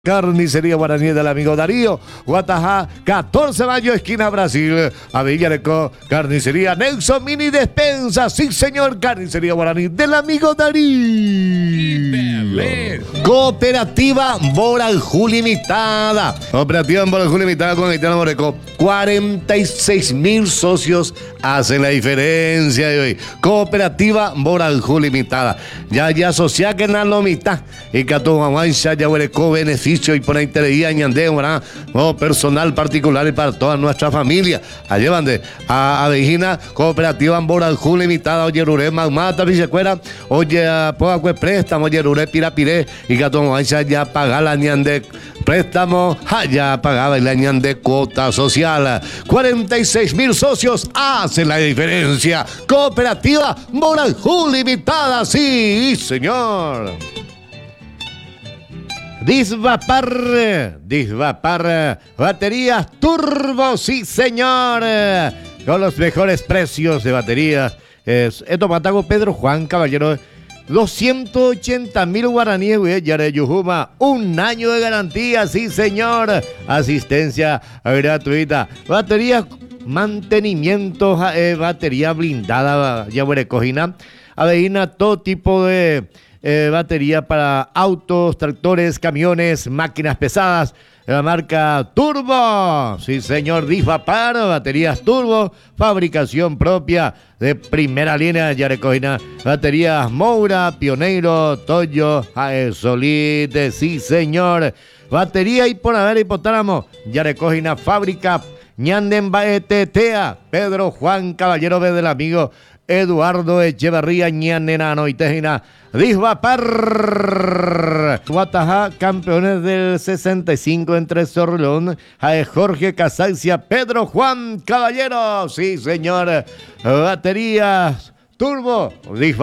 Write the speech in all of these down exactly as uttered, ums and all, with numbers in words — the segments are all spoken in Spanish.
Carnicería Guaraní del amigo Darío, Guatajá, catorce de mayo, esquina Brasil, Avillareco, Carnicería Nelson Mini Despensa, sí señor, Carnicería Guaraní del amigo Darío. Cooperativa Boranjú Limitada, Cooperativa Boranjú Limitada con Haitiano Moreco, cuarenta y seis mil socios hacen la diferencia de hoy. Cooperativa Boranjú Limitada, ya ya asocia que en la mitad y que a tu mamá ya ya beneficio y por ahí te leía ñandé, ¿verdad? Oh, personal particular y para toda nuestra familia. Allí van de a Avejina, Cooperativa Boranjú Limitada, oye Ruré, Magmata, Vicecuera, oye Poacue Préstamo, oye Ruré, Pirapiré, y que a tu mamá ya paga la ñandé. Préstamo, allá pagaba el año de cuota social. cuarenta y seis mil socios hacen la diferencia. Cooperativa Boranjú Limitada, sí, señor. Disvapar, Disvapar, baterías turbo, sí señor, con los mejores precios de baterías. Es, esto matago Pedro Juan Caballero, doscientos ochenta mil guaraníes, güey, Yare Yujuma, un año de garantía, sí señor, asistencia gratuita, baterías, mantenimiento, eh, batería blindada, ya güey, cojina, aveina, todo tipo de... Eh, batería para autos, tractores, camiones, máquinas pesadas, la marca Turbo, sí señor, Disvapar, baterías Turbo, fabricación propia de primera línea, ya recogina, baterías Moura, Pioneiro, Toyo, Solite, sí señor, batería y por haber hipotálamo, ya recogina, fábrica Ñanden Baetetea, Pedro Juan Caballero del amigo Eduardo Echeverría Ñanenano y Tejina. Disvapar, Guatajá, campeones del sesenta y cinco entre Sorlón, Jorge Casancia, Pedro Juan Caballero, sí señor, baterías Turbo,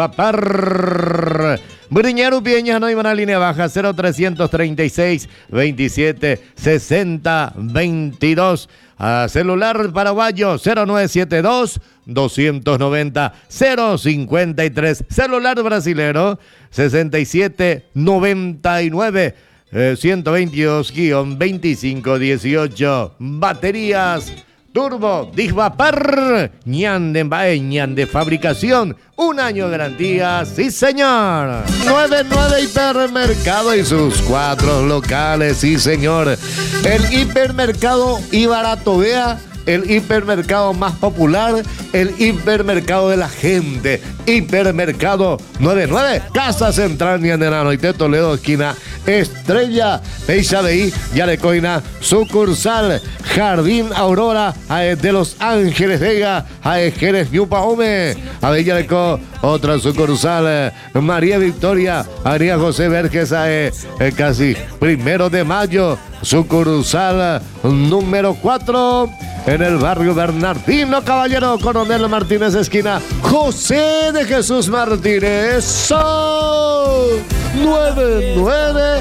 Disvapar. Briñero Pieñas, no iban a línea baja, cero trescientos treinta y seis, veintisiete, sesenta, veintidós. A celular paraguayo cero nueve siete dos, doscientos noventa, cero cincuenta y tres. Celular brasilero sesenta y siete, noventa y nueve, eh, ciento veintidós, veinticinco dieciocho. Baterías Turbo, Disvapar, Ñande Mbae, Ñande Fabricación, un año de garantía, sí señor. noventa y nueve Hipermercado y sus cuatro locales, sí señor. El hipermercado Ibarato Vea, el hipermercado más popular, el hipermercado de la gente. Hipermercado noventa y nueve, Casa Central Ñandenano y Toledo, esquina Estrella, Peixa de I, Yarecoina, sucursal Jardín Aurora de Los Ángeles Vega, a Jerez Ñupaome, a Villareco, otra sucursal María Victoria, María José Verges, eh, eh, casi primero de mayo, sucursal número cuatro. En el barrio Bernardino Caballero, Coronel Martínez, esquina José de Jesús Martínez. Son noventa y nueve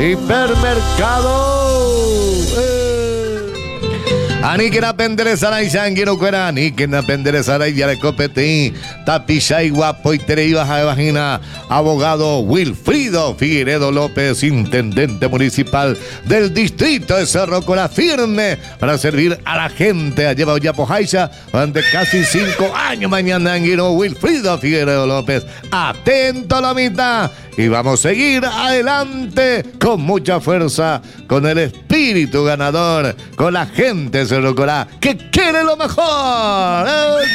Hipermercado. Eh. Aniquena penderezara y sanguino cuera, aniquena penderezara y yarecopetí, tapicha y guapo y tereibas a vagina, abogado Wilfrido Figueredo López, intendente municipal del distrito de Cerro Corá, firme para servir a la gente. Lleva Oyapojaisa durante casi cinco años mañana, anguino Wilfrido Figueredo López, atento a la mitad. Y vamos a seguir adelante con mucha fuerza, con el espíritu ganador, con la gente de Cerro Corá que quiere lo mejor. ¿Eh?